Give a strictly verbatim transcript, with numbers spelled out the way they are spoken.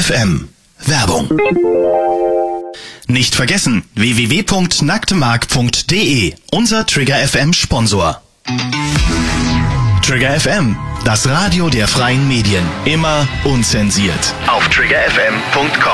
F M. Werbung. Nicht vergessen, w w w punkt nacktemark punkt de, unser Trigger F M Sponsor. Trigger F M, das Radio der freien Medien. Immer unzensiert. Auf trigger f m punkt com.